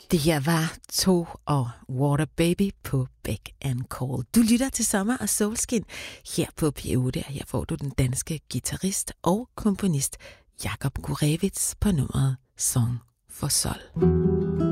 Det her var To og Water Baby på Beck and Call. Du lytter til Sommer og Solskin her på P8, og her får du den danske guitarist og komponist Jakub Gurewitz på nummeret Song for Sol.